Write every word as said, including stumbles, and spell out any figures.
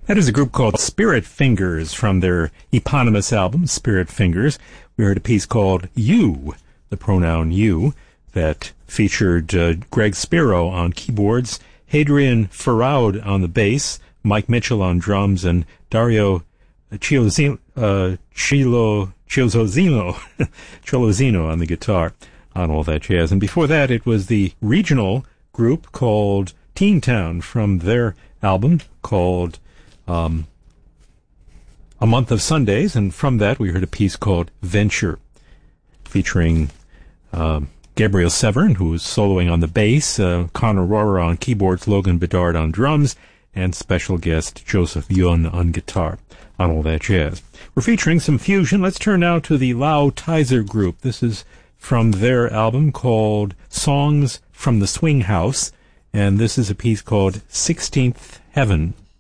That is a group called Spirit Fingers from their eponymous album, Spirit Fingers. We heard a piece called You, the pronoun you, that featured uh, Greg Spiro on keyboards, Hadrian Faraud on the bass, Mike Mitchell on drums, and Dario Chiozino, uh, Chilo, Chiozino, Cholozino on the guitar, on all that jazz. And before that, it was the regional group called Teen Town from their album called um, A Month of Sundays, and from that we heard a piece called Venture, featuring um, Gabriel Severn, who was soloing on the bass, uh, Conor Rohrer on keyboards, Logan Bedard on drums, and special guest Joseph Yun on guitar, on all that jazz. We're featuring some fusion. Let's turn now to the Lau Tizer Group. This is from their album called Songs from the Swing House, and this is a piece called sixteenth Heaven.